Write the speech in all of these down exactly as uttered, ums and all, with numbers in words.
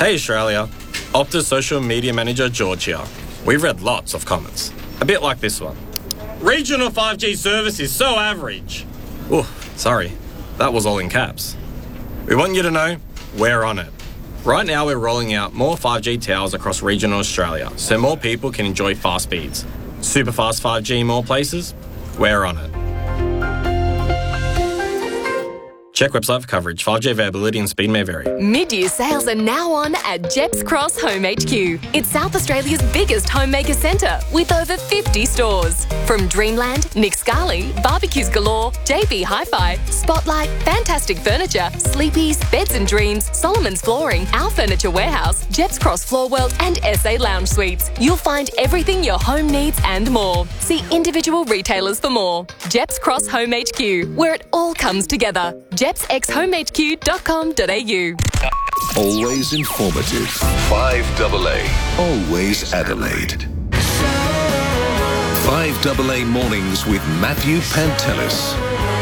Hey Australia, Optus social media manager George here. We've read lots of comments, a bit like this one. Regional five G service is so average. Oh, sorry, that was all in caps. We want you to know we're on it. Right now we're rolling out more five G towers across regional Australia so more people can enjoy fast speeds. Super fast five G in more places? We're on it. Check website for coverage. five G availability and speed may vary. Mid-year sales are now on at Jeps Cross Home H Q. It's South Australia's biggest homemaker centre with over fifty stores. From Dreamland, Nick Scali, Barbecues Galore, J B Hi-Fi, Spotlight, Fantastic Furniture, Sleepy's, Beds and Dreams, Solomon's Flooring, Our Furniture Warehouse, Jeps Cross Floor World and S A Lounge Suites. You'll find everything your home needs and more. See individual retailers for more. Jeps Cross Home H Q, where it all comes together. jeps x home h q dot com dot a u. Always informative. five double A. Always Adelaide. five double A Mornings with Matthew Pantelis.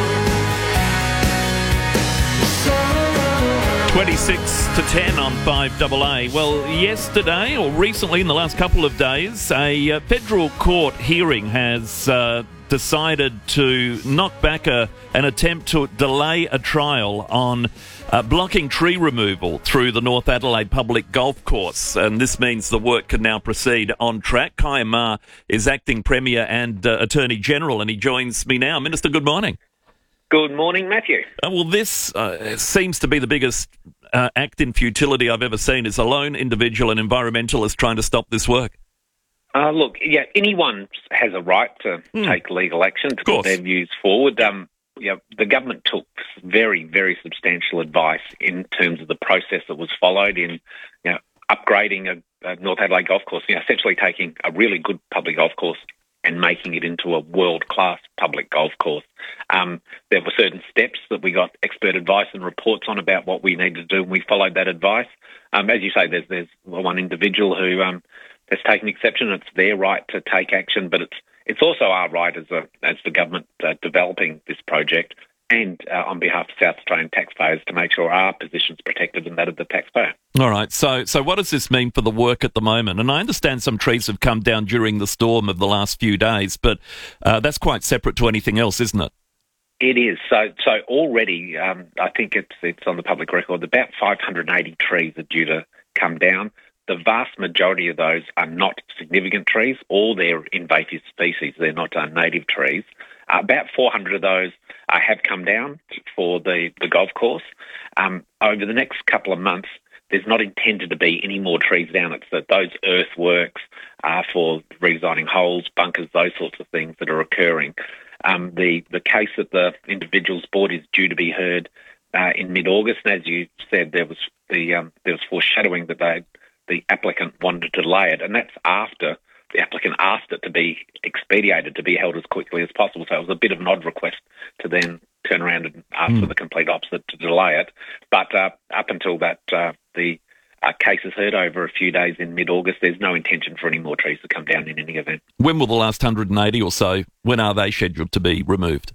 twenty-six to ten on five double A. Well, yesterday, or recently in the last couple of days, a uh, federal court hearing has uh, decided to knock back a, an attempt to delay a trial on uh, blocking tree removal through the North Adelaide Public Golf Course. And this means the work can now proceed on track. Kaya Ma is Acting Premier and uh, Attorney General, and he joins me now. Minister, good morning. Good morning, Matthew. Uh, well, this uh, seems to be the biggest uh, act in futility I've ever seen. Is a lone individual, an environmentalist, trying to stop this work. Uh, look, yeah, anyone has a right to mm. take legal action to put their views forward. Um, yeah, the government took very, very substantial advice in terms of the process that was followed in, you know, upgrading a, a North Adelaide golf course. You know, essentially taking a really good public golf course and making it into a world-class public golf course. Um, there were certain steps that we got expert advice and reports on about what we needed to do, and we followed that advice. Um, as you say, there's there's one individual who um, has taken exception. It's their right to take action, but it's it's also our right as a as the government uh, developing this project and uh, on behalf of South Australian taxpayers to make sure our position's protected and that of the taxpayer. All right, so so what does this mean for the work at the moment? And I understand some trees have come down during the storm of the last few days, but uh, that's quite separate to anything else, isn't it? It is. So so already, um, I think it's it's on the public record, about five hundred eighty trees are due to come down. The vast majority of those are not significant trees. All they're invasive species. They're not uh, native trees. Uh, about four hundred of those uh, have come down for the, the golf course. Um, over the next couple of months, there's not intended to be any more trees down. It's that those earthworks uh, for redesigning holes, bunkers, those sorts of things that are occurring. Um, the, the case that the individual's brought is due to be heard uh, in mid-August. And as you said, there was the um, there was foreshadowing that they, the applicant wanted to delay it, and that's after the applicant asked it to be expedited, to be held as quickly as possible. So it was a bit of an odd request to then turn around and ask mm. for the complete opposite, to delay it. But uh, up until that, uh, the uh, case is heard over a few days in mid-August. There's no intention for any more trees to come down in any event. When will the last one hundred eighty or so, when are they scheduled to be removed?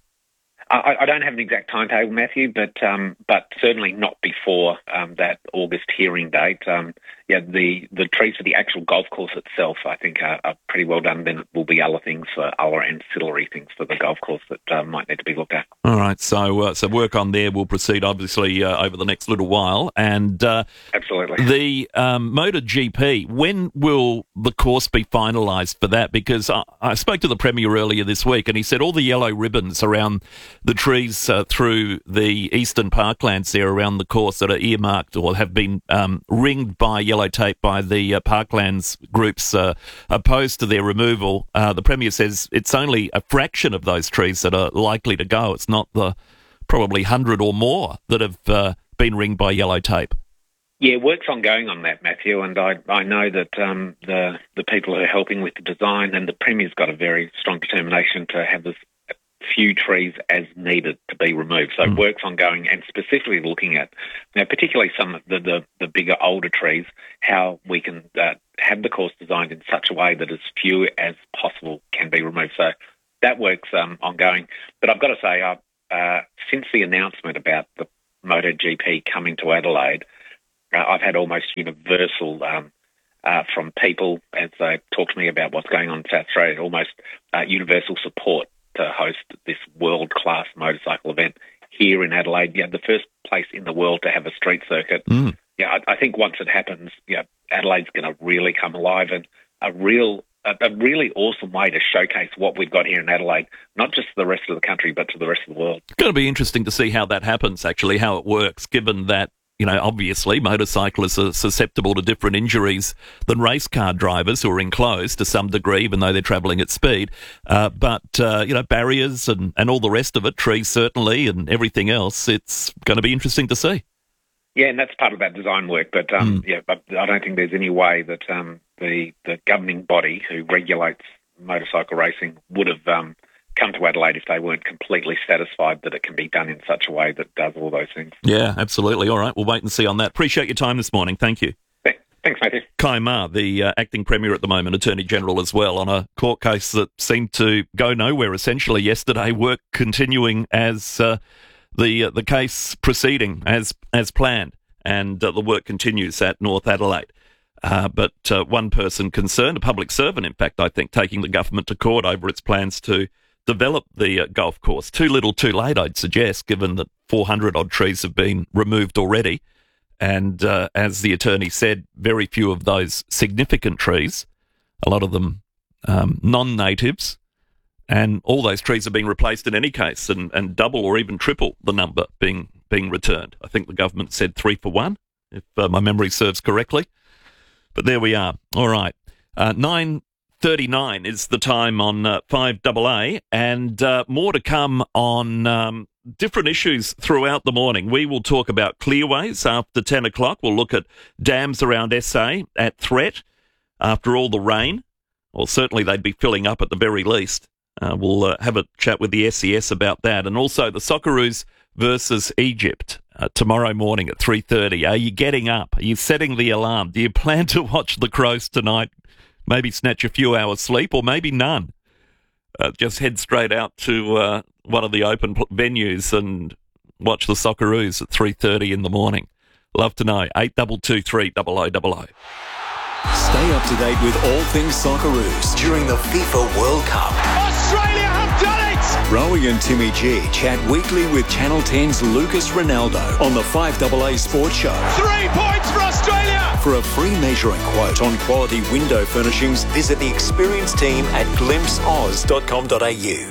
I, I don't have an exact timetable, Matthew, but um, but certainly not before um, that August hearing date. Um, yeah, the, the trees for the actual golf course itself, I think, are, are pretty well done. Then it will be other things for other ancillary things for the golf course that uh, might need to be looked at. All right, so uh, so work on there will proceed, obviously, uh, over the next little while. And uh, absolutely, the um, MotoGP, when will the course be finalised for that? Because I, I spoke to the Premier earlier this week, and he said all the yellow ribbons around the trees uh, through the eastern parklands there around the course that are earmarked or have been um, ringed by yellow tape by the uh, parklands groups uh, opposed to their removal. Uh, the Premier says it's only a fraction of those trees that are likely to go. It's not the probably one hundred or more that have uh, been ringed by yellow tape. Yeah, work's ongoing on that, Matthew, and I, I know that um, the, the people who are helping with the design and the Premier's got a very strong determination to have this few trees as needed to be removed. So mm. work's ongoing, and specifically looking at, you know, particularly some of the, the, the bigger, older trees, how we can uh, have the course designed in such a way that as few as possible can be removed. So that work's um, ongoing. But I've got to say, uh, uh, since the announcement about the MotoGP coming to Adelaide, uh, I've had almost universal um, uh, from people as they talk to me about what's going on in South Australia, almost uh, universal support to host this world-class motorcycle event here in Adelaide. Yeah, the first place in the world to have a street circuit. Mm. Yeah, I, I think once it happens, yeah, Adelaide's going to really come alive, and a real, a, a really awesome way to showcase what we've got here in Adelaide, not just to the rest of the country, but to the rest of the world. It's going to be interesting to see how that happens, actually, how it works, given that, you know, obviously motorcyclists are susceptible to different injuries than race car drivers who are enclosed to some degree, even though they're travelling at speed. Uh, but, uh, you know, barriers and, and all the rest of it, trees certainly, and everything else, it's going to be interesting to see. Yeah, and that's part of that design work. But, um, Mm. yeah, but I don't think there's any way that um, the, the governing body who regulates motorcycle racing would have um, come to Adelaide if they weren't completely satisfied that it can be done in such a way that does all those things. Yeah, absolutely. All right, we'll wait and see on that. Appreciate your time this morning. Thank you. Thanks, Matthew. Kai Ma, the uh, acting Premier at the moment, Attorney General as well, on a court case that seemed to go nowhere essentially yesterday, work continuing as uh, the uh, the case proceeding as as planned, and uh, the work continues at North Adelaide. Uh, but uh, one person concerned, a public servant, in fact, I think, taking the government to court over its plans to develop the uh, golf course. Too little, too late, I'd suggest, given that four hundred odd trees have been removed already. And uh, as the attorney said, very few of those significant trees, a lot of them um, non-natives, and all those trees are being replaced in any case, and, and double or even triple the number being being returned. I think the government said three for one, if uh, my memory serves correctly. But there we are. All right. Uh, nine thirty-nine is the time on uh, five A A, and uh, more to come on um, different issues throughout the morning. We will talk about clearways after ten o'clock. We'll look at dams around S A at threat after all the rain. Well, certainly they'd be filling up at the very least. Uh, we'll uh, have a chat with the S E S about that. And also the Socceroos versus Egypt uh, tomorrow morning at three thirty. Are you getting up? Are you setting the alarm? Do you plan to watch the Crows tonight? Maybe snatch a few hours sleep, or maybe none. Uh, just head straight out to uh, one of the open pl- venues and watch the Socceroos at three thirty in the morning. Love to know. eight two two three double oh double oh. Stay up to date with all things Socceroos during the FIFA World Cup. Australia have done it! Rowie and Timmy G chat weekly with Channel ten's Lucas Ronaldo on the five A A Sports Show. Three points for Australia! For a free measure and quote on quality window furnishings, visit the experienced team at glimpse oz dot com dot a u.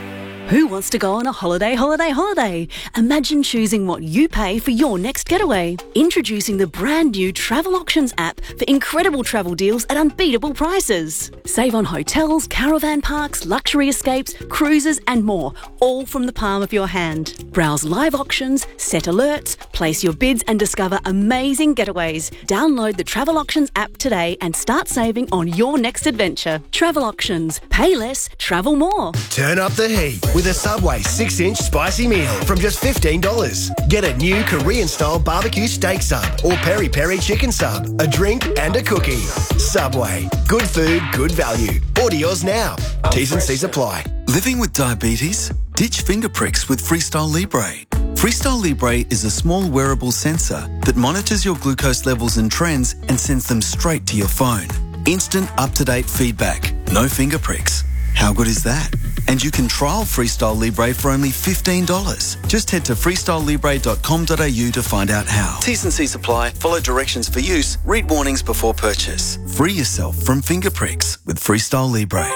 Who wants to go on a holiday, holiday, holiday? Imagine choosing what you pay for your next getaway. Introducing the brand new Travel Auctions app for incredible travel deals at unbeatable prices. Save on hotels, caravan parks, luxury escapes, cruises and more, all from the palm of your hand. Browse live auctions, set alerts, place your bids and discover amazing getaways. Download the Travel Auctions app today and start saving on your next adventure. Travel Auctions. Pay less, travel more. Turn up the heat with a Subway six inch spicy meal from just fifteen dollars. Get a new Korean-style barbecue steak sub or peri-peri chicken sub, a drink and a cookie. Subway. Good food, good value. Order yours now. T's and C's apply. Living with diabetes? Ditch finger pricks with Freestyle Libre. Freestyle Libre is a small wearable sensor that monitors your glucose levels and trends and sends them straight to your phone. Instant, up-to-date feedback. No finger pricks. How good is that? And you can trial Freestyle Libre for only fifteen dollars. Just head to freestyle libre dot com dot a u to find out how. T's and C's apply. Follow directions for use. Read warnings before purchase. Free yourself from finger pricks with Freestyle Libre.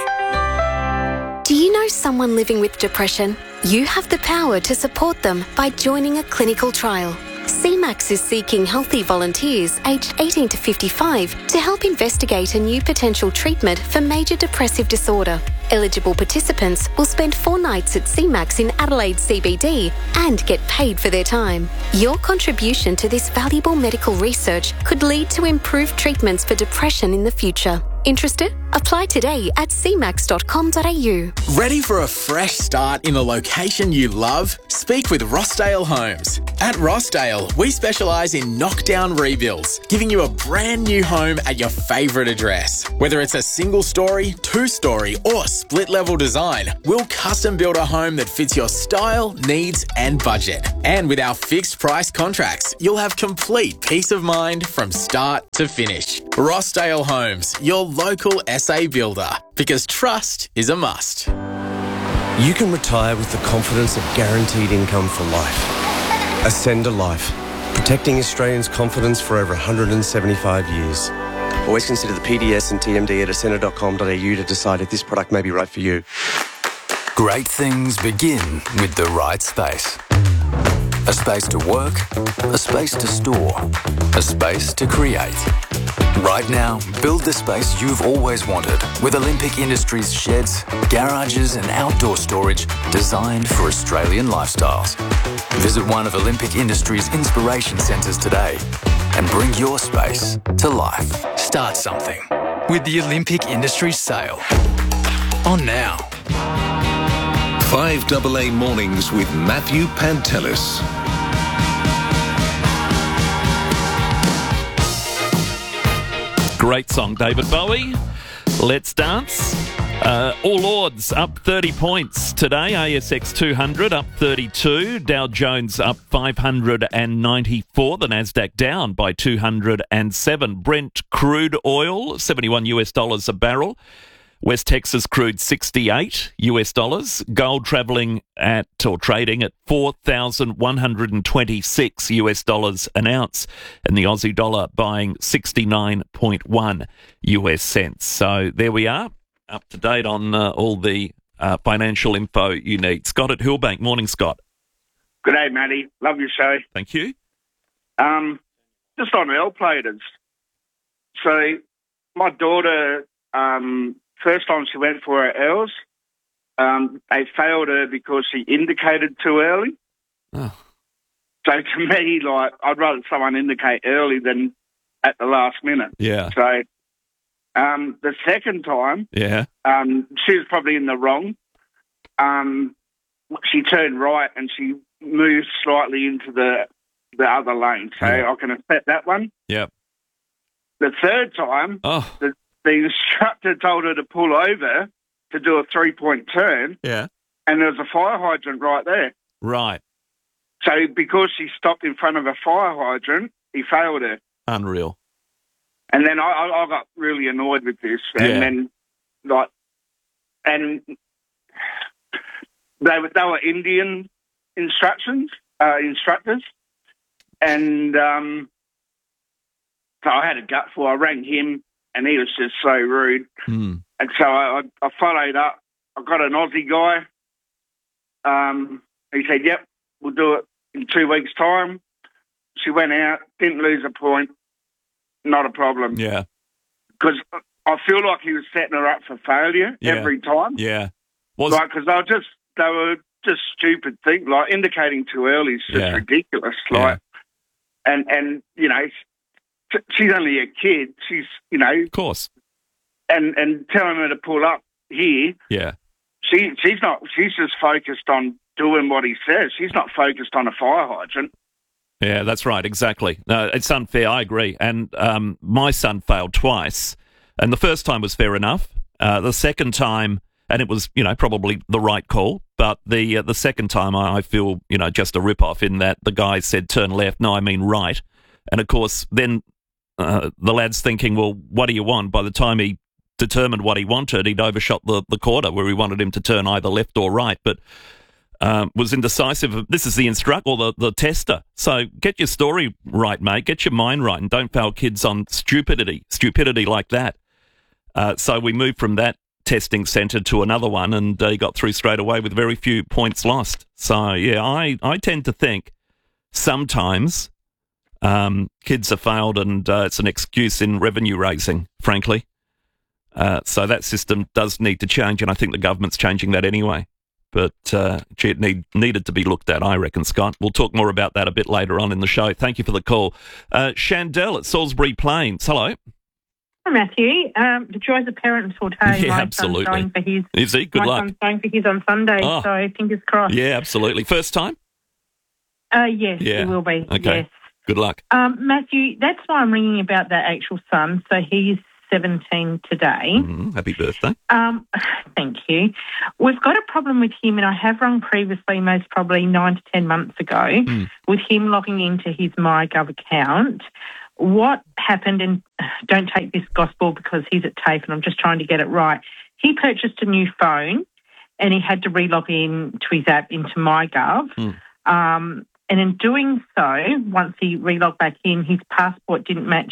Do you know someone living with depression? You have the power to support them by joining a clinical trial. C MAX is seeking healthy volunteers aged eighteen to fifty-five to help investigate a new potential treatment for major depressive disorder. Eligible participants will spend four nights at C MAX in Adelaide C B D and get paid for their time. Your contribution to this valuable medical research could lead to improved treatments for depression in the future. Interested? Apply today at c max dot com dot a u. Ready for a fresh start in a location you love? Speak with Rossdale Homes. At Rossdale, we specialise in knockdown rebuilds, giving you a brand new home at your favourite address. Whether it's a single story, two story or split level design, we'll custom build a home that fits your style, needs and budget. And with our fixed price contracts, you'll have complete peace of mind from start to finish. Rossdale Homes, your local S A builder, because trust is a must. You can retire with the confidence of guaranteed income for life. Ascender Life, protecting Australians' confidence for over one hundred seventy-five years. Always consider the P D S and T M D at ascender dot com dot a u to decide if this product may be right for you. Great things begin with the right space. A space to work, a space to store, a space to create. Right now, build the space you've always wanted with Olympic Industries sheds, garages and outdoor storage designed for Australian lifestyles. Visit one of Olympic Industries' inspiration centres today and bring your space to life. Start something with the Olympic Industries sale. On now. five A A Mornings with Matthew Pantelis. Great song, David Bowie. Let's dance. Uh, All Ords up thirty points today. A S X two hundred up thirty-two. Dow Jones up five hundred ninety-four. The Nasdaq down by two hundred seven. Brent crude oil, seventy-one U S dollars a barrel. West Texas crude sixty-eight U S dollars. Gold travelling at or trading at four thousand one hundred twenty-six U S dollars an ounce, and the Aussie dollar buying sixty-nine point one U S cents. So there we are, up to date on uh, all the uh, financial info you need. Scott at Hillbank. Morning, Scott. Good day, Matty. Love your show. Thank you. Um, just on L platers. So my daughter. Um, First time she went for her L's, um, they failed her because she indicated too early. Oh. So to me, like, I'd rather someone indicate early than at the last minute. Yeah. So um, the second time, yeah, um, she was probably in the wrong. Um, she turned right and she moved slightly into the the other lane. So yeah. I can accept that one. Yeah. The third time, oh. the The instructor told her to pull over to do a three-point turn. Yeah. And there was a fire hydrant right there. Right. So because she stopped in front of a fire hydrant, he failed her. Unreal. And then I, I got really annoyed with this. And yeah. then, like, and they were, they were Indian instructions, uh, instructors. And um, so I had a gut for I rang him. And he was just so rude. Mm. And so I, I followed up. I got an Aussie guy. Um, he said, yep, we'll do it in two weeks' time. She went out, didn't lose a point. Not a problem. Yeah. Because I feel like he was setting her up for failure yeah. every time. Yeah. Was... Like, because they were just, they were just stupid things. Like, indicating too early is just yeah. ridiculous. Like, yeah. and, and, you know, she's only a kid. She's, you know, of course, and and telling her to pull up here. Yeah, she she's not. She's just focused on doing what he says. She's not focused on a fire hydrant. Yeah, that's right. Exactly. No, it's unfair. I agree. And um, my son failed twice, and the first time was fair enough. Uh, the second time, and it was, you know, probably the right call. But the uh, the second time, I, I feel, you know, just a rip off in that the guy said turn left. No, I mean right. And of course, then. Uh, the lad's thinking, well, what do you want? By the time he determined what he wanted, he'd overshot the, the quarter where he wanted him to turn either left or right, but um, was indecisive. This is the instructor or the, the tester. So get your story right, mate. Get your mind right and don't fail kids on stupidity, stupidity like that. Uh, so we moved from that testing centre to another one and uh, he got through straight away with very few points lost. So, yeah, I, I tend to think sometimes... Um, kids have failed and uh, it's an excuse in revenue raising, frankly. Uh, so that system does need to change, and I think the government's changing that anyway. But uh, gee, it need, needed to be looked at, I reckon, Scott. We'll talk more about that a bit later on in the show. Thank you for the call. Uh, Chandel at Salisbury Plains. Hello. Hi, Matthew. Um, the joys of parenthood. Hey, Yeah, my absolutely. son's going for his. Is he? Good my luck. son's going for his on Sunday, Oh. so fingers crossed. Yeah, absolutely. First time? Uh, yes, Yeah. it will be. Okay. Yes. Good luck. Um, Matthew, that's why I'm ringing about that actual son. So he's seventeen today. Mm, happy birthday. Um, thank you. We've got a problem with him, and I have rung previously, most probably nine to ten months ago, Mm. with him logging into his MyGov account. What happened, and don't take this gospel because he's at TAFE and I'm just trying to get it right. He purchased a new phone and he had to re-log in to his app into MyGov. Mm. Um, and in doing so, once he re-logged back in, his passport didn't match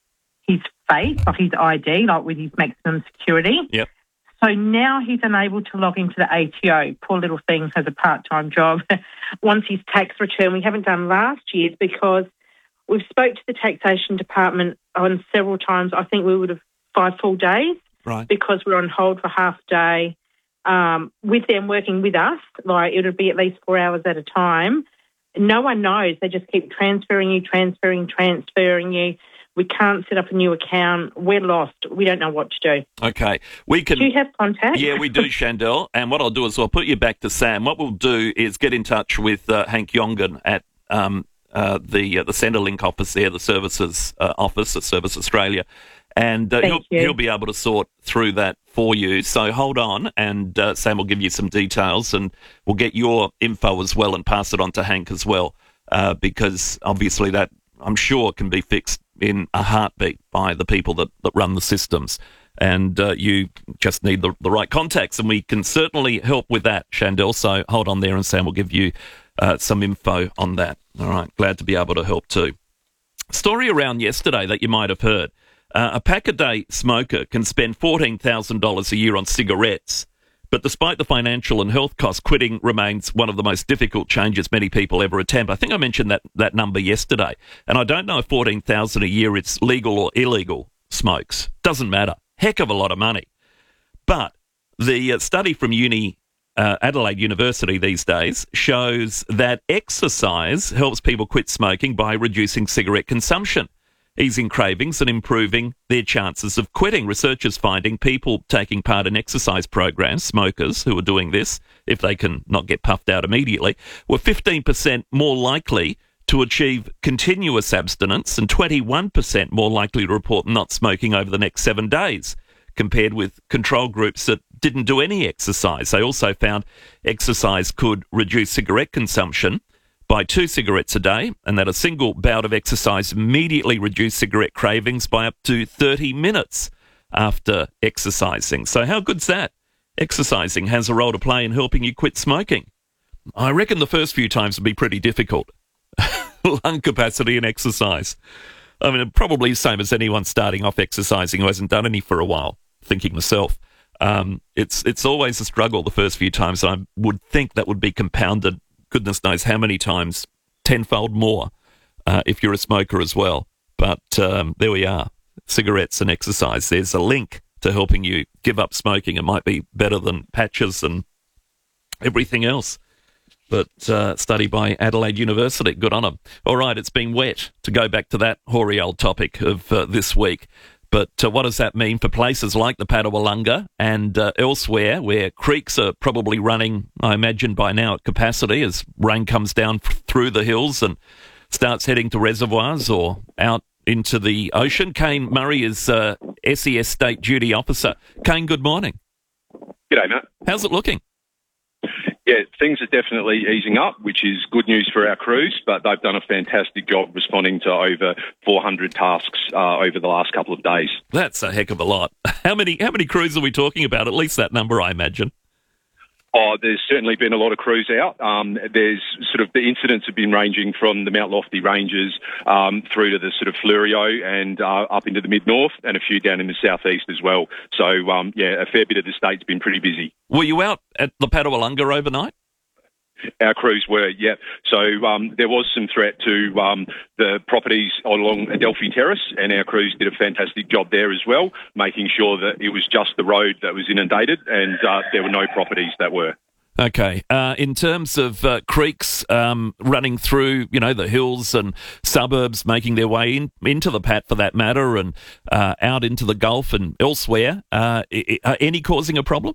his face, like his I D, like with his maximum security. Yep. So now he's unable to log into the A T O. Poor little thing has a part-time job. Once his tax return, we haven't done last year's because we've spoke to the taxation department on several times. I think we would have five full days Right. because we're on hold for half a day. Um, with them working with us, like it would be at least four hours at a time. No one knows. They just keep transferring you, transferring, transferring you. We can't set up a new account. We're lost. We don't know what to do. Okay. We can. Do you have contact? Yeah, we do, Chandel. And what I'll do is I'll put you back to Sam. What we'll do is get in touch with uh, Hank Yongan at um, uh, the uh, the Centrelink office there, the services uh, office at Service Australia, and uh, Thank he'll you. he'll be able to sort through that for you. So hold on, and uh, Sam will give you some details, and we'll get your info as well and pass it on to Hank as well, uh, because obviously that I'm sure can be fixed in a heartbeat by the people that, that run the systems. And uh, you just need the, the right contacts, and we can certainly help with that, Chandel. So hold on there, and Sam will give you uh, some info on that. All right, glad to be able to help too. Story around yesterday that you might have heard. Uh, a pack-a-day smoker can spend fourteen thousand dollars a year on cigarettes, but despite the financial and health costs, quitting remains one of the most difficult changes many people ever attempt. I think I mentioned that, that number yesterday, and I don't know if fourteen thousand dollars a year it's legal or illegal smokes. Doesn't matter. Heck of a lot of money. But the uh, study from Uni uh, Adelaide University these days shows that exercise helps people quit smoking by reducing cigarette consumption, easing cravings and improving their chances of quitting. Researchers finding people taking part in exercise programs, smokers who are doing this, if they can not get puffed out immediately, were fifteen percent more likely to achieve continuous abstinence and twenty-one percent more likely to report not smoking over the next seven days, compared with control groups that didn't do any exercise. They also found exercise could reduce cigarette consumption by two cigarettes a day, and that a single bout of exercise immediately reduced cigarette cravings by up to thirty minutes after exercising. So how good's that? Exercising has a role to play in helping you quit smoking. I reckon the first few times would be pretty difficult. Lung capacity and exercise. I mean, probably the same as anyone starting off exercising who hasn't done any for a while, thinking myself. Um, it's, it's always a struggle the first few times, and I would think that would be compounded goodness knows how many times, tenfold more, uh, if you're a smoker as well. But um, there we are, cigarettes and exercise. There's a link to helping you give up smoking. It might be better than patches and everything else. But uh, study by Adelaide University, good on them. All right, it's been wet, to go back to that hoary old topic of uh, this week. But uh, what does that mean for places like the Padawalunga and uh, elsewhere where creeks are probably running, I imagine by now, at capacity as rain comes down f- through the hills and starts heading to reservoirs or out into the ocean? Kane Murray is uh, S E S State Duty Officer. Kane, good morning. G'day, Matt. How's it looking? Yeah, things are definitely easing up, which is good news for our crews, but they've done a fantastic job responding to over four hundred tasks uh, over the last couple of days. That's a heck of a lot. How many how many crews are we talking about? At least that number, I imagine. Oh, there's certainly been a lot of crews out. Um, there's sort of the incidents have been ranging from the Mount Lofty Ranges um, through to the sort of Fleurieu and uh, up into the mid-north, and a few down in the southeast as well. So, um, yeah, a fair bit of the state's been pretty busy. Were you out at the Padawalunga overnight? Our crews were, yeah. So um, there was some threat to um, the properties along Adelphi Terrace, and our crews did a fantastic job there as well, making sure that it was just the road that was inundated and uh, there were no properties that were. Okay. Uh, in terms of uh, creeks um, running through, you know, the hills and suburbs, making their way in, into the Pat for that matter, and uh, out into the Gulf and elsewhere, uh, are any causing a problem?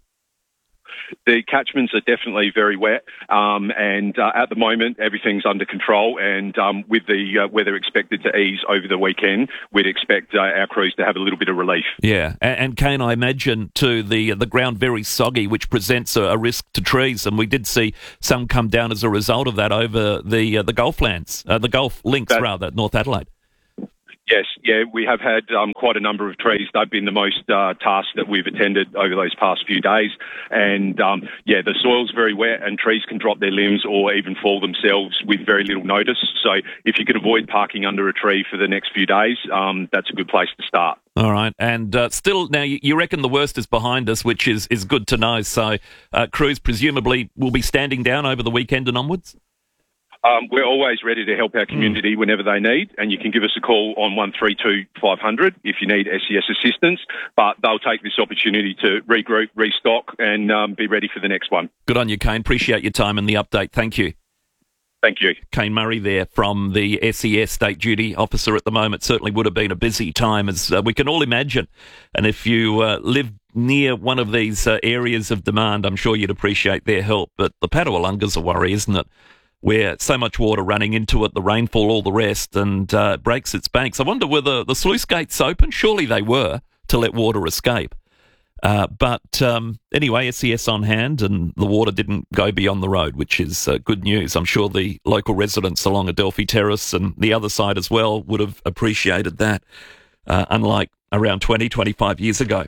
The catchments are definitely very wet, um, and uh, at the moment everything's under control. And um, with the uh, weather expected to ease over the weekend, we'd expect uh, our crews to have a little bit of relief. Yeah, and, and Kane, I imagine too, the the ground very soggy, which presents a, a risk to trees, and we did see some come down as a result of that over the uh, the Gulf lands, uh, the Gulf links that, rather, North Adelaide. Yes, yeah, we have had um, quite a number of trees. They've been the most uh, tasks that we've attended over those past few days. And, um, yeah, the soil's very wet and trees can drop their limbs or even fall themselves with very little notice. So if you could avoid parking under a tree for the next few days, um, that's a good place to start. All right. And uh, still, now, you reckon the worst is behind us, which is, is good to know. So uh, crews presumably will be standing down over the weekend and onwards? Um, we're always ready to help our community whenever they need, and you can give us a call on one three two five hundred if you need S E S assistance, but they'll take this opportunity to regroup, restock, and um, be ready for the next one. Good on you, Kane. Appreciate your time and the update. Thank you. Thank you. Kane Murray there from the S E S State Duty Officer at the moment. Certainly would have been a busy time, as uh, we can all imagine. And if you uh, live near one of these uh, areas of demand, I'm sure you'd appreciate their help. But the Padawalunga's a worry, isn't it? Where so much water running into it, the rainfall, all the rest, and uh, it breaks its banks. I wonder whether the sluice gates open. Surely they were to let water escape. Uh, but um, anyway, S E S on hand, and the water didn't go beyond the road, which is uh, good news. I'm sure the local residents along Adelphi Terrace and the other side as well would have appreciated that, uh, unlike around twenty, twenty-five years ago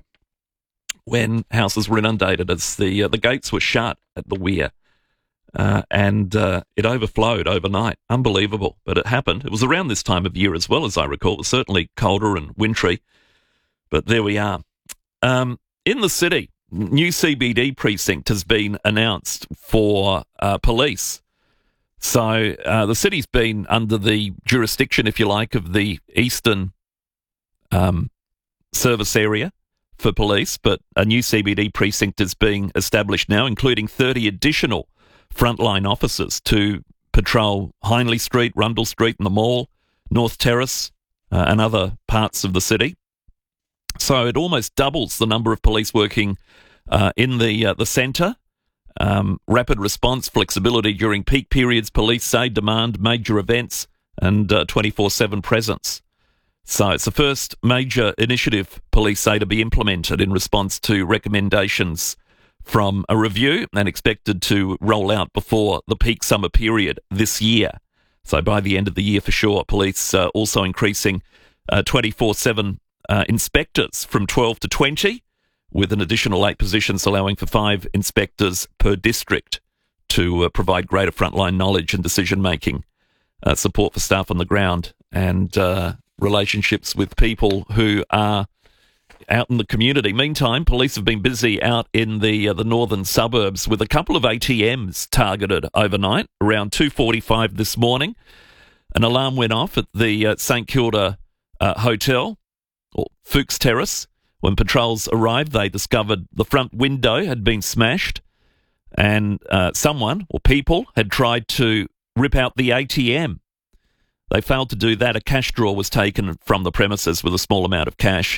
when houses were inundated as the, uh, the gates were shut at the weir. Uh, and uh, it overflowed overnight. Unbelievable. But it happened. It was around this time of year as well, as I recall. It was certainly colder and wintry. But there we are. Um, in the city, new C B D precinct has been announced for uh, police. So uh, the city's been under the jurisdiction, if you like, of the Eastern um, service area for police. But a new C B D precinct is being established now, including thirty additional frontline officers to patrol Hindley Street, Rundle Street and the Mall, North Terrace uh, and other parts of the city. So it almost doubles the number of police working uh, in the uh, the centre. Um, rapid response, flexibility during peak periods, police say demand major events and uh, twenty-four seven presence. So it's the first major initiative police say to be implemented in response to recommendations from a review and expected to roll out before the peak summer period this year. So by the end of the year for sure. Police uh, also increasing uh, twenty-four seven uh, inspectors from twelve to twenty, with an additional eight positions allowing for five inspectors per district to uh, provide greater frontline knowledge and decision-making, uh, support for staff on the ground and uh, relationships with people who are out in the community. Meantime, police have been busy out in the uh, the northern suburbs with a couple of A T Ms targeted overnight. Around two forty-five this morning, an alarm went off at the uh, St Kilda uh, Hotel, or Fuchs Terrace. When patrols arrived, they discovered the front window had been smashed and uh, someone or people had tried to rip out the A T M. They failed to do that. A cash drawer was taken from the premises with a small amount of cash.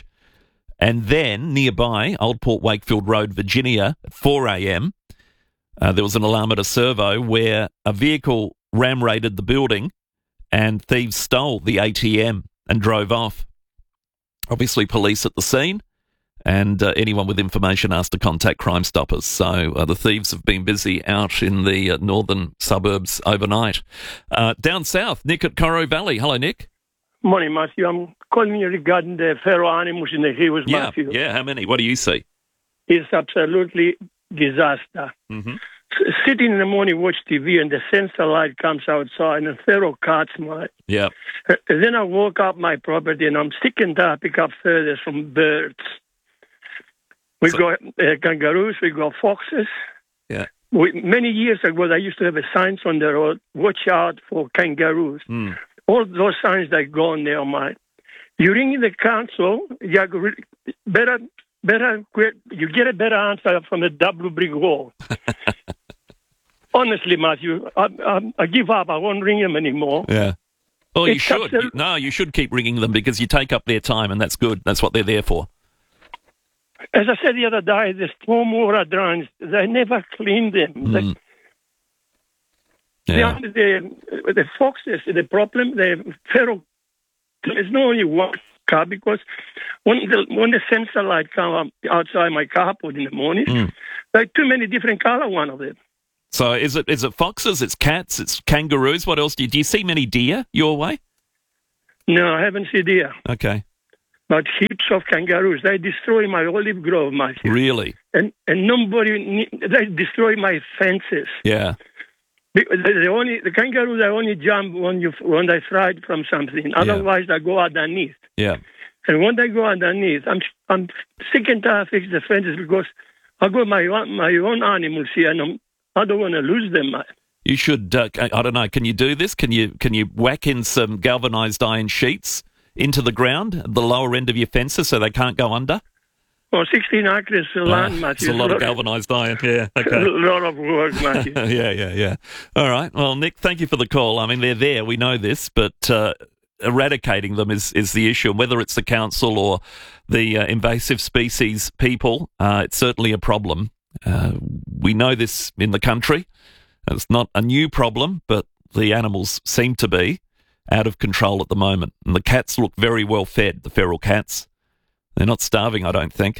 And then, nearby, Old Port Wakefield Road, Virginia, at four a.m., uh, there was an alarm at a servo where a vehicle ram-raided the building and thieves stole the A T M and drove off. Obviously, police at the scene, and uh, anyone with information asked to contact Crime Stoppers. So uh, the thieves have been busy out in the uh, northern suburbs overnight. Uh, down south, Nick at Corro Valley. Hello, Nick. Morning, Matthew. I'm calling you regarding the feral animals in the hills, yeah, Matthew. Yeah, how many? What do you see? It's absolutely disaster. Mm-hmm. S- sitting in the morning, watch T V, and the sensor light comes outside, and feral cats, mate. Yeah. Uh, then I walk up my property, and I'm sick and tired pick up feathers from birds. We so, got uh, kangaroos, we got foxes. Yeah. We, many years ago, I used to have a signs on the road, watch out for kangaroos. Mm. All those signs that go on there, mate. You ring in the council, you better, better, you get a better answer from the double brick wall. honestly, Matthew, I, I, I give up. I won't ring them anymore. Yeah. Well, you It's should. absolute- No, you should keep ringing them because you take up their time, and that's good. That's what they're there for. As I said the other day, the stormwater drains, they never clean them. They, Mm. the, Yeah. the, the foxes, the problem, the feral, there's not only one car because when the, when the sensor light come up outside my carport in the morning, Mm. there are too many different color, one of them. So is it is it foxes? It's cats. It's kangaroos. What else do you, do you see many deer your way? No, I haven't seen deer, Okay. but heaps of kangaroos. They destroy my olive grove, Matthew. Really? And, and nobody, ne- they destroy my fences. Yeah. Because they only the kangaroos they only jump when you when they fried from something. Otherwise, they go underneath. Yeah. And when they go underneath, I'm I'm sick and tired of fixing the fences because I got my own, my own animals here, and I'm, I don't want to lose them. You should. Uh, I don't know. Can you do this? Can you can you whack in some galvanised iron sheets into the ground at the lower end of your fences so they can't go under? Well, sixteen acres of land, Ah, Matthew. it's a lot of galvanised iron. Yeah. A Okay. lot of work, Matthew. yeah, yeah, yeah. All right. Well, Nick, thank you for the call. I mean, they're there. We know this, but uh, eradicating them is, is the issue. And whether it's the council or the uh, invasive species people, uh, it's certainly a problem. Uh, we know this in the country. It's not a new problem, but the animals seem to be out of control at the moment. And the cats look very well fed, the feral cats. They're not starving, I don't think.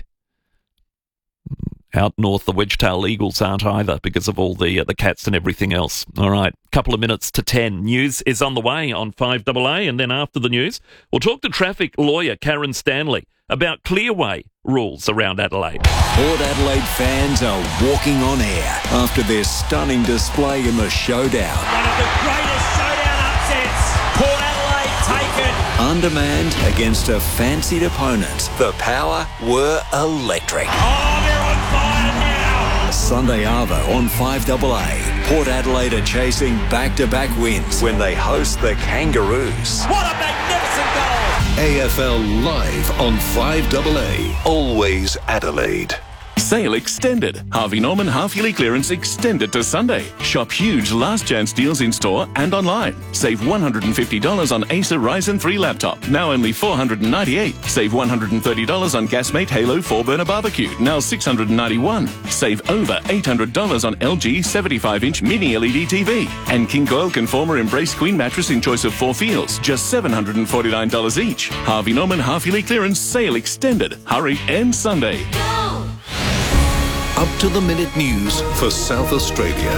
Out north, the wedge-tailed eagles aren't either because of all the uh, the cats and everything else. All right, couple of minutes to ten. News is on the way on five A A, and then after the news, we'll talk to traffic lawyer Karen Stanley about clearway rules around Adelaide. Port Adelaide fans are walking on air after their stunning display in the showdown. One of the greatest showdown upsets. Port Adelaide taken. Undermanned against a fancied opponent, the Power were electric. Oh, they're on fire now. Sunday Arvo on five A A. Port Adelaide are chasing back-to-back wins when they host the Kangaroos. What a magnificent goal. A F L live on five A A. Always Adelaide. Sale extended. Harvey Norman half-yearly clearance extended to Sunday. Shop huge last chance deals in store and online. Save one hundred fifty dollars on Acer Ryzen three laptop, now only four hundred ninety-eight dollars. Save one hundred thirty dollars on Gasmate Halo four burner barbecue, now six hundred ninety-one dollars. Save over eight hundred dollars on L G seventy-five inch mini L E D T V. And King Coil Conformer Embrace Queen mattress in choice of four feels, just seven hundred forty-nine dollars each. Harvey Norman half-yearly clearance sale extended. Hurry, and Sunday. Up to the minute news for South Australia.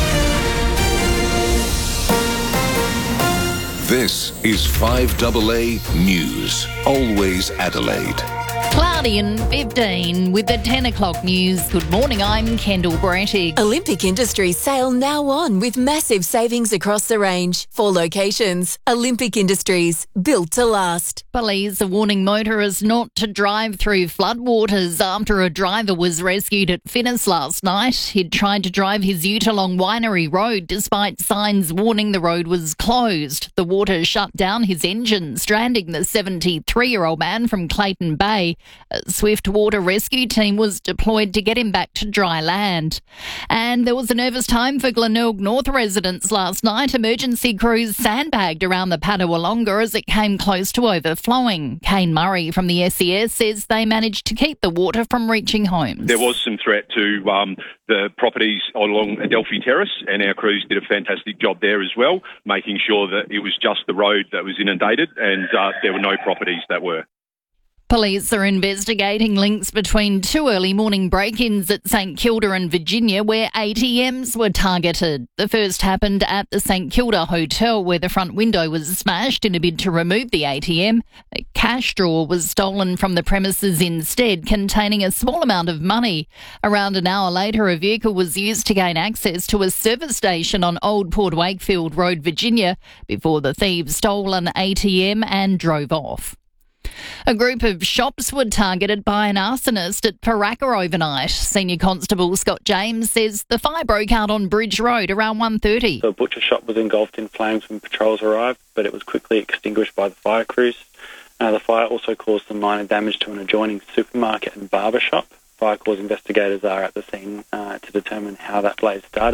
This is five A A News. Always Adelaide. Cloudy and fifteen with the ten o'clock news. Good morning, I'm Kendall Brattick. Olympic Industries sale now on with massive savings across the range. Four locations. Olympic Industries, built to last. Police are warning motorists not to drive through floodwaters after a driver was rescued at Finnis last night. He'd tried to drive his ute along Winery Road despite signs warning the road was closed. The water shut down his engine, stranding the seventy-three-year-old man from Clayton Bay. A swift water rescue team was deployed to get him back to dry land. And there was a nervous time for Glenelg North residents last night. Emergency crews sandbagged around the Padawalonga as it came close to overflowing. Kane Murray from the S E S says they managed to keep the water from reaching homes. There was some threat to um, the properties along Adelphi Terrace, and our crews did a fantastic job there as well, making sure that it was just the road that was inundated and uh, there were no properties that were. Police are investigating links between two early morning break-ins at St Kilda and Virginia where A T Ms were targeted. The first happened at the St Kilda Hotel where the front window was smashed in a bid to remove the A T M. A cash drawer was stolen from the premises instead, containing a small amount of money. Around an hour later, a vehicle was used to gain access to a service station on Old Port Wakefield Road, Virginia, before the thieves stole an A T M and drove off. A group of shops were targeted by an arsonist at Paraka overnight. Senior Constable Scott James says the fire broke out on Bridge Road around one thirty. The butcher shop was engulfed in flames when patrols arrived, but it was quickly extinguished by the fire crews. Uh, the fire also caused some minor damage to an adjoining supermarket and barber shop. Fire cause investigators are at the scene uh, to determine how that blaze started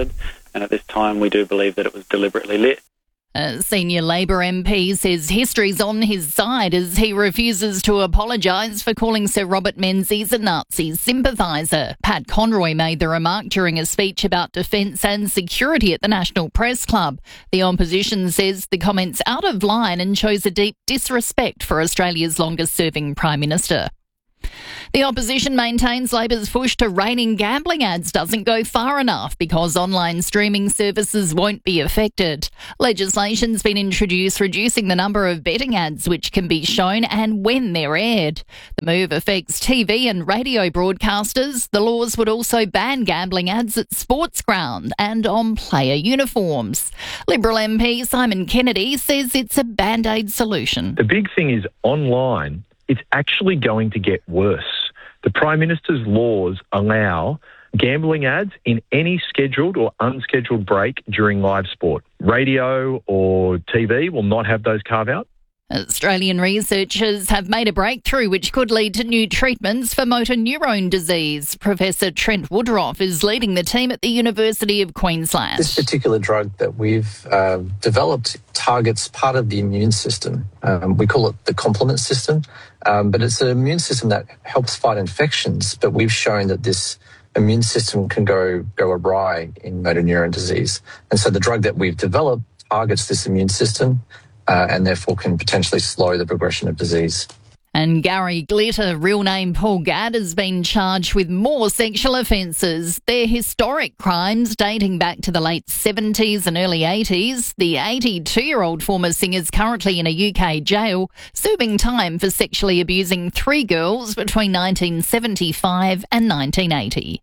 and at this time we do believe that it was deliberately lit. A senior Labor M P says history's on his side as he refuses to apologise for calling Sir Robert Menzies a Nazi sympathiser. Pat Conroy made the remark during a speech about defence and security at the National Press Club. The opposition says the comment's out of line and shows a deep disrespect for Australia's longest-serving Prime Minister. The opposition maintains Labor's push to rein in gambling ads doesn't go far enough because online streaming services won't be affected. Legislation's been introduced reducing the number of betting ads which can be shown and when they're aired. The move affects T V and radio broadcasters. The laws would also ban gambling ads at sports ground and on player uniforms. Liberal M P Simon Kennedy says it's a band-aid solution. The big thing is online. It's actually going to get worse. The Prime Minister's laws allow gambling ads in any scheduled or unscheduled break during live sport. Radio or T V will not have those carve-outs. Australian researchers have made a breakthrough which could lead to new treatments for motor neurone disease. Professor Trent Woodroffe is leading the team at the University of Queensland. This particular drug that we've uh, developed targets part of the immune system. Um, we call it the complement system, um, but it's an immune system that helps fight infections. But we've shown that this immune system can go, go awry in motor neurone disease. And so the drug that we've developed targets this immune system, Uh, and therefore can potentially slow the progression of disease. And Gary Glitter, real name Paul Gadd, has been charged with more sexual offences. They're historic crimes dating back to the late seventies and early eighties. The eighty-two-year-old former singer is currently in a U K jail, serving time for sexually abusing three girls between nineteen seventy-five and nineteen eighty.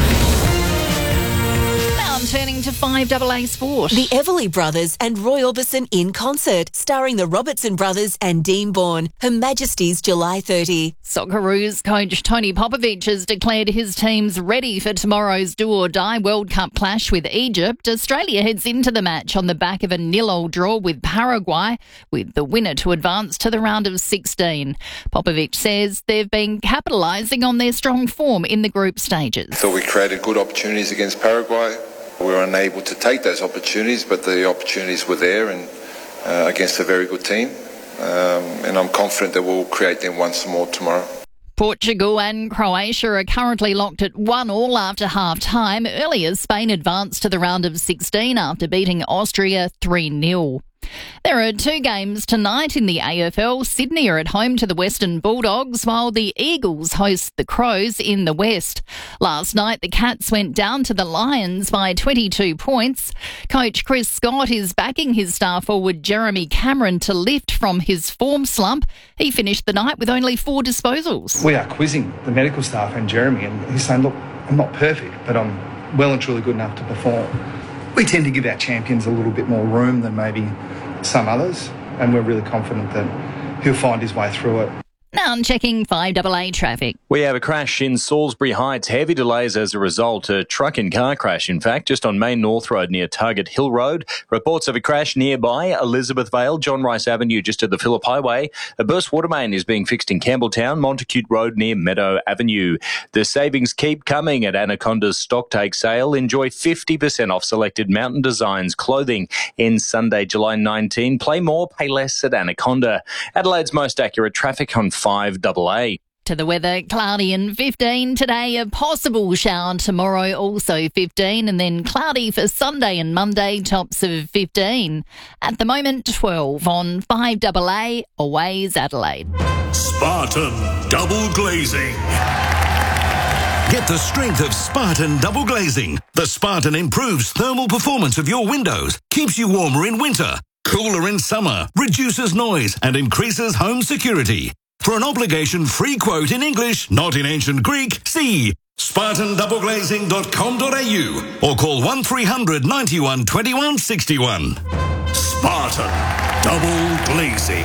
Turning to five A A Sport. The Everly Brothers and Roy Orbison in concert, starring the Robertson Brothers and Dean Bourne. Her Majesty's July thirtieth. Socceroos coach Tony Popovic has declared his team's ready for tomorrow's do-or-die World Cup clash with Egypt. Australia heads into the match on the back of a nil-all draw with Paraguay, with the winner to advance to the round of sixteen. Popovic says they've been capitalising on their strong form in the group stages. I thought we created good opportunities against Paraguay. We were unable to take those opportunities, but the opportunities were there and uh, against a very good team. Um, and I'm confident that we'll create them once more tomorrow. Portugal and Croatia are currently locked at one all after half-time. Earlier, Spain advanced to the round of sixteen after beating Austria three nil. There are two games tonight in the A F L. Sydney are at home to the Western Bulldogs, while the Eagles host the Crows in the West. Last night, the Cats went down to the Lions by twenty-two points. Coach Chris Scott is backing his star forward Jeremy Cameron to lift from his form slump. He finished the night with only four disposals. We are quizzing the medical staff and Jeremy, and he's saying, look, I'm not perfect, but I'm well and truly good enough to perform. We tend to give our champions a little bit more room than maybe some others, and we're really confident that he'll find his way through it. Now I'm checking five A A traffic. We have a crash in Salisbury Heights. Heavy delays as a result. A truck and car crash, in fact, just on Main North Road near Target Hill Road. Reports of a crash nearby Elizabeth Vale, John Rice Avenue, just to the Phillip Highway. A burst water main is being fixed in Campbelltown, Montacute Road near Meadow Avenue. The savings keep coming at Anaconda's stocktake sale. Enjoy fifty percent off selected Mountain Designs clothing in Sunday, July nineteenth. Play more, pay less at Anaconda. Adelaide's most accurate traffic on five A A. To the weather, cloudy and fifteen today, a possible shower tomorrow, also fifteen, and then cloudy for Sunday and Monday, tops of fifteen. At the moment, twelve on five A A, Always Adelaide. Spartan Double Glazing. Get the strength of Spartan Double Glazing. The Spartan improves thermal performance of your windows, keeps you warmer in winter, cooler in summer, reduces noise and increases home security. For an obligation-free quote in English, not in ancient Greek, see spartan double glazing dot com dot a u or call one three hundred ninety-one twenty-one sixty-one. Spartan Double Glazing.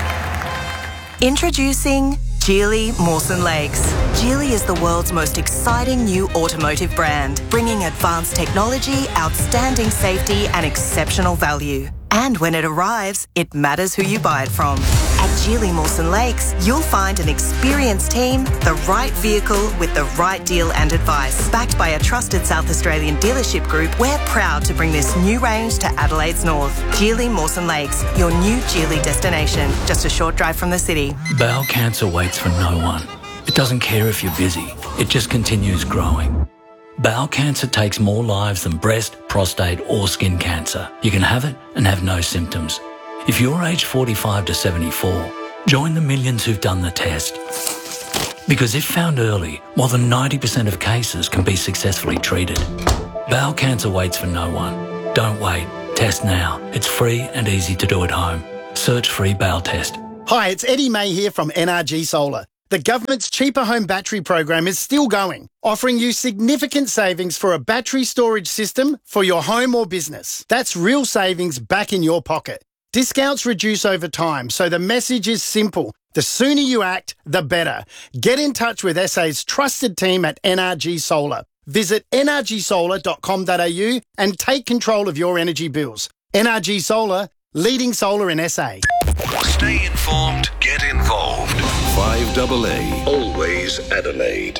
Introducing Geely Mawson Lakes. Geely is the world's most exciting new automotive brand, bringing advanced technology, outstanding safety and exceptional value. And when it arrives, it matters who you buy it from. At Geely Mawson Lakes, you'll find an experienced team, the right vehicle with the right deal and advice. Backed by a trusted South Australian dealership group, we're proud to bring this new range to Adelaide's north. Geely Mawson Lakes, your new Geely destination. Just a short drive from the city. Bowel cancer waits for no one. It doesn't care if you're busy. It just continues growing. Bowel cancer takes more lives than breast, prostate or skin cancer. You can have it and have no symptoms. If you're aged forty-five to seventy-four, join the millions who've done the test. Because if found early, more than ninety percent of cases can be successfully treated. Bowel cancer waits for no one. Don't wait. Test now. It's free and easy to do at home. Search free bowel test. Hi, it's Eddie May here from N R G Solar. The government's Cheaper Home Battery program is still going, offering you significant savings for a battery storage system for your home or business. That's real savings back in your pocket. Discounts reduce over time, so the message is simple. The sooner you act, the better. Get in touch with S A's trusted team at N R G Solar. Visit n r g solar dot com dot a u and take control of your energy bills. N R G Solar, leading solar in S A. Stay informed, get involved. five A A, always Adelaide.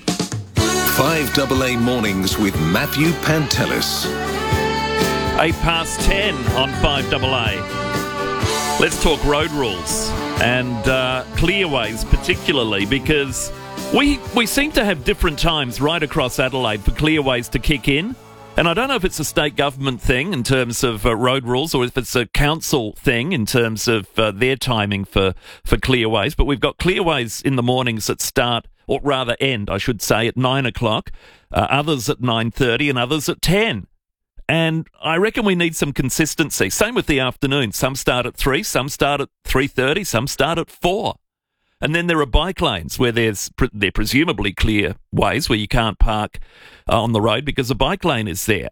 five A A mornings with Matthew Pantelis. Eight past ten on five A A. Let's talk road rules and uh, clearways particularly, because we we seem to have different times right across Adelaide for clearways to kick in. And I don't know if it's a state government thing in terms of uh, road rules or if it's a council thing in terms of uh, their timing for, for clearways. But we've got clearways in the mornings that start, or rather end, I should say, at nine o'clock, uh, others at nine thirty and others at ten. And I reckon we need some consistency. Same with the afternoon. Some start at three, some start at three thirty, some start at four. And then there are bike lanes where there's they're presumably clear ways where you can't park uh, on the road because a bike lane is there.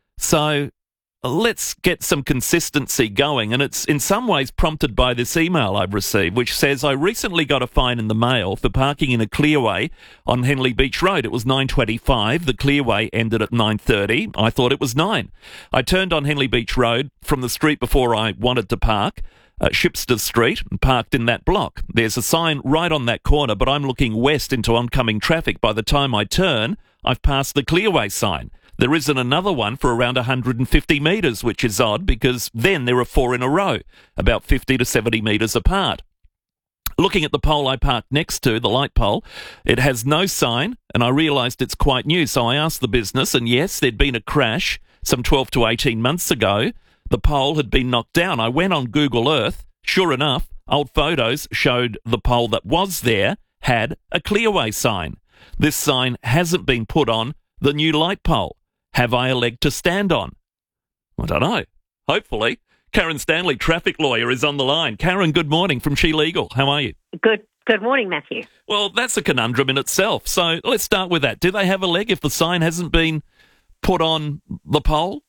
So let's get some consistency going. And it's in some ways prompted by this email I've received, which says, I recently got a fine in the mail for parking in a clearway on Henley Beach Road. It was nine twenty-five. The clearway ended at nine thirty. I thought it was nine. I turned on Henley Beach Road from the street before I wanted to park, Uh, Shipster Street, and parked in that block. There's a sign right on that corner, but I'm looking west into oncoming traffic. By the time I turn, I've passed the clearway sign. There isn't another one for around one hundred fifty metres, which is odd because then there are four in a row, about fifty to seventy metres apart. Looking at the pole I parked next to, the light pole, it has no sign, and I realised it's quite new, so I asked the business, and yes, there'd been a crash some twelve to eighteen months ago. The pole had been knocked down. I went on Google Earth. Sure enough, old photos showed the pole that was there had a clearway sign. This sign hasn't been put on the new light pole. Have I a leg to stand on? I don't know. Hopefully. Karen Stanley, traffic lawyer, is on the line. Karen, good morning from She Legal. How are you? Good Good morning, Matthew. Well, that's a conundrum in itself. So let's start with that. Do they have a leg if the sign hasn't been put on the pole?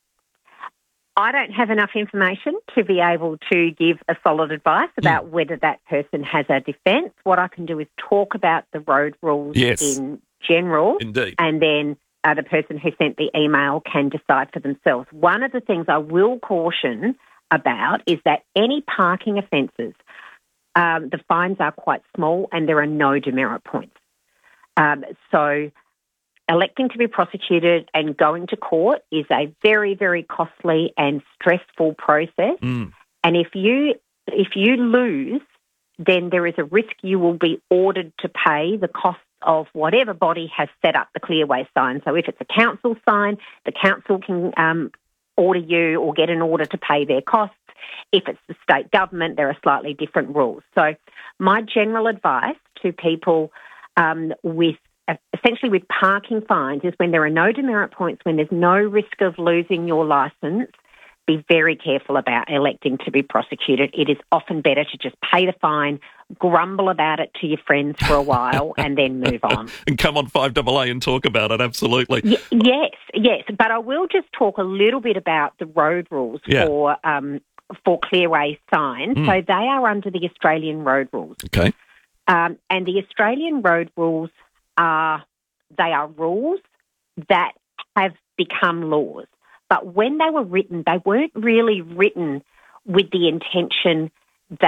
I don't have enough information to be able to give a solid advice about mm. whether that person has a defence. What I can do is talk about the road rules yes. in general. Indeed. And then uh, the person who sent the email can decide for themselves. One of the things I will caution about is that any parking offences, um, the fines are quite small and there are no demerit points. Um, so electing to be prosecuted and going to court is a very, very costly and stressful process. Mm. And if you if you lose, then there is a risk you will be ordered to pay the costs of whatever body has set up the clearway sign. So if it's a council sign, the council can um, order you or get an order to pay their costs. If it's the state government, there are slightly different rules. So my general advice to people um, with essentially with parking fines is when there are no demerit points, when there's no risk of losing your licence, be very careful about electing to be prosecuted. It is often better to just pay the fine, grumble about it to your friends for a while and then move on. And come on five A A and talk about it, absolutely. Y- yes, yes. But I will just talk a little bit about the road rules yeah. for um, for clearway signs. Mm. So they are under the Australian road rules. Okay. Um, and the Australian road rules are, they are rules that have become laws. But when they were written, they weren't really written with the intention that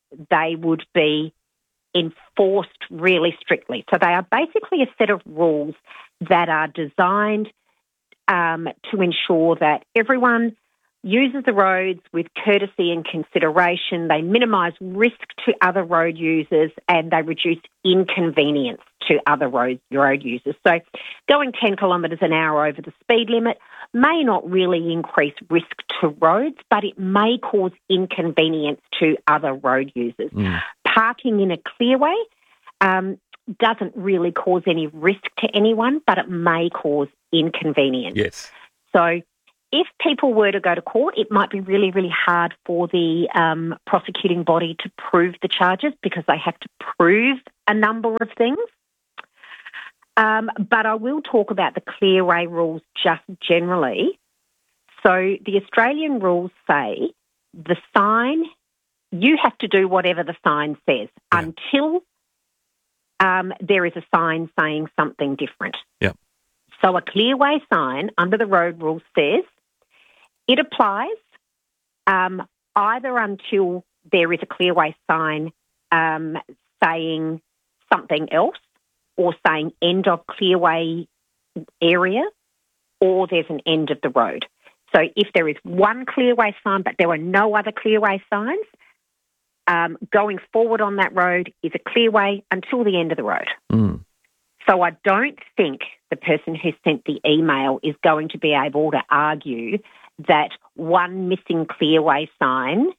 they would be enforced really strictly. So they are basically a set of rules that are designed um, to ensure that everyone uses the roads with courtesy and consideration. They minimise risk to other road users and they reduce inconvenience to other road, road users. So going ten kilometres an hour over the speed limit may not really increase risk to roads, but it may cause inconvenience to other road users. Mm. Parking in a clearway um, doesn't really cause any risk to anyone, but it may cause inconvenience. Yes. So if people were to go to court, it might be really, really hard for the um, prosecuting body to prove the charges because they have to prove a number of things. Um, but I will talk about the clearway rules just generally. So the Australian rules say the sign, you have to do whatever the sign says yeah. until um, there is a sign saying something different. Yep. So a clearway sign under the road rules says it applies um, either until there is a clearway sign um, saying something else or saying end of clearway area or there's an end of the road. So if there is one clearway sign but there are no other clearway signs, um, going forward on that road is a clearway until the end of the road. Mm. So I don't think the person who sent the email is going to be able to argue that one missing clearway sign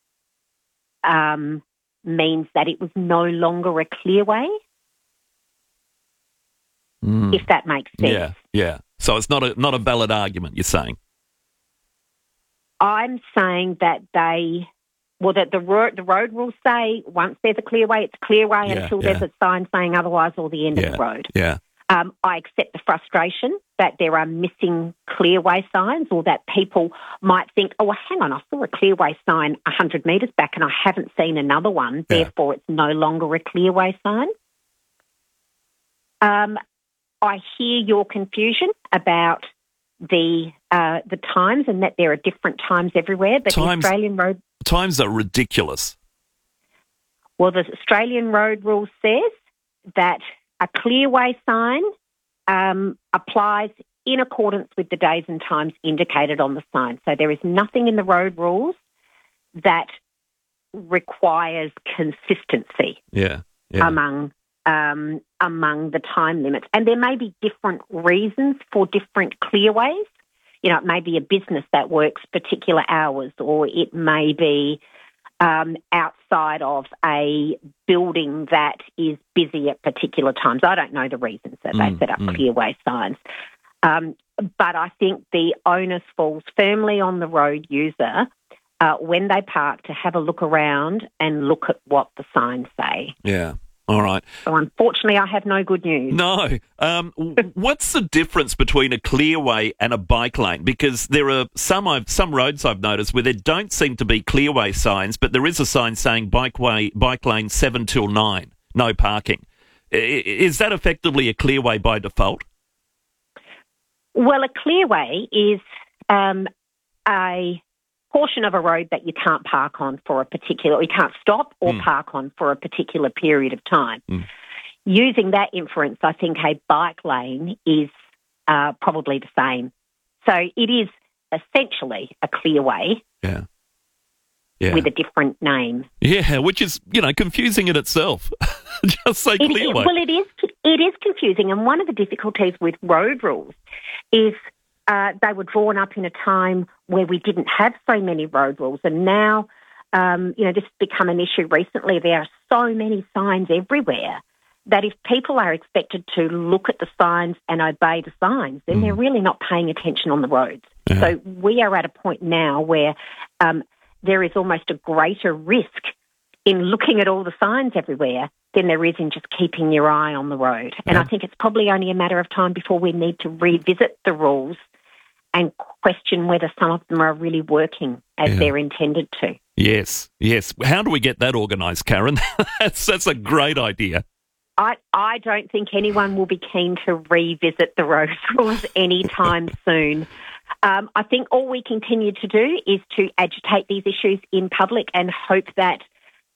um, means that it was no longer a clearway, mm. if that makes sense. Yeah, yeah. So it's not a not a valid argument, you're saying? I'm saying that they, well, that the road, the road rules say once there's a clearway, it's a clearway Yeah, until yeah. there's a sign saying otherwise or the end Yeah, of the road. yeah. Um, I accept the frustration that there are missing clearway signs or that people might think, oh, well, hang on, I saw a clearway sign one hundred metres back and I haven't seen another one, Yeah. therefore it's no longer a clearway sign. Um, I hear your confusion about the uh, the times and that there are different times everywhere, but Times- the Australian road... Times are ridiculous. Well, the Australian road rule says that a clearway sign um, applies in accordance with the days and times indicated on the sign. So there is nothing in the road rules that requires consistency Yeah, yeah. among um, among the time limits. And there may be different reasons for different clearways. You know, it may be a business that works particular hours, or it may be um, outside of a building that is busy at particular times. I don't know the reasons that Mm, they set up mm. clearway signs. Um, but I think the onus falls firmly on the road user uh, when they park to have a look around and look at what the signs say. Yeah. All right. So unfortunately, I have no good news. No. Um, w- what's the difference between a clearway and a bike lane? Because there are some I've, some roads I've noticed where there don't seem to be clearway signs, but there is a sign saying bike way, bike lane seven till nine, no parking. I- is that effectively a clearway by default? Well, a clearway is um, a portion of a road that you can't park on for a particular, you can't stop or Mm. park on for a particular period of time. Mm. Using that inference, I think a bike lane is uh, probably the same. So it is essentially a clearway Yeah. Yeah. with a different name. Yeah, which is, you know, confusing in itself. Just say It- it- clearway. well, it is it is confusing, and one of the difficulties with road rules is uh, they were drawn up in a time where we didn't have so many road rules, and now, um, you know, this has become an issue recently. There are so many signs everywhere that if people are expected to look at the signs and obey the signs, then they're really not paying attention on the roads. Yeah. So we are at a point now where um, there is almost a greater risk in looking at all the signs everywhere than there is in just keeping your eye on the road. And Yeah. I think it's probably only a matter of time before we need to revisit the rules and question whether some of them are really working as Yeah. they're intended to. Yes, yes. How do we get that organised, Karen? that's, that's a great idea. I, I don't think anyone will be keen to revisit the road rules anytime soon. Um, I think all we continue to do is to agitate these issues in public and hope that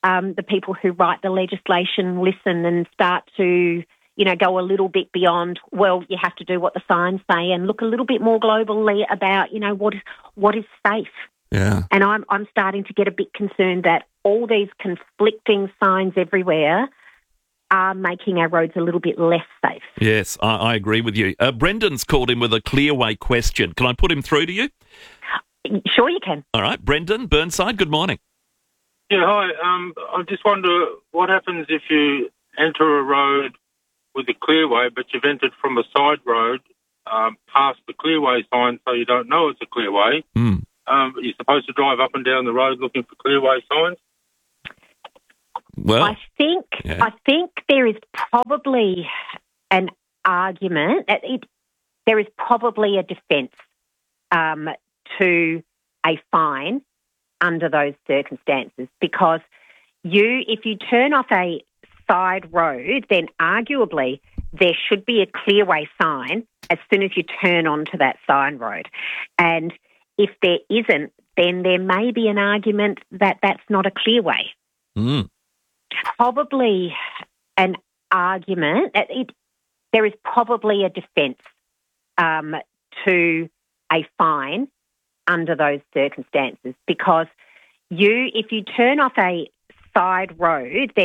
um, the people who write the legislation listen and start to, you know, go a little bit beyond, well, you have to do what the signs say, and look a little bit more globally about, you know, what is what is safe. Yeah. And I'm I'm starting to get a bit concerned that all these conflicting signs everywhere are making our roads a little bit less safe. Yes, I, I agree with you. Uh, Brendan's called in with a Clearway question. Can I put him through to you? Sure you can. All right. Brendan Burnside, good morning. Yeah, hi. Um, I just wonder what happens if you enter a road with a clearway, but you've entered from a side road um, past the clearway sign, so you don't know it's a clearway. Mm. Um, you're supposed to drive up and down the road looking for clearway signs. Well, I think yeah. I think there is probably an argument. It, it, there is probably a defence um, to a fine under those circumstances, because you, if you turn off a side road, then arguably there should be a clearway sign as soon as you turn onto that side road. And if there isn't, then there may be an argument that that's not a clearway. Mm. Probably an argument. It, it, there is probably a defence um, to a fine under those circumstances, because you, if you turn off a side road, then